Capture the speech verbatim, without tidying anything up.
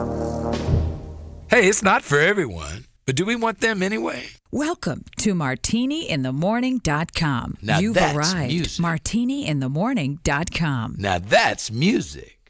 Hey, it's not for everyone, but do we want them anyway? Welcome to martini in the morning dot com. Now You've that's arrived. music. martini in the morning dot com. Now that's music.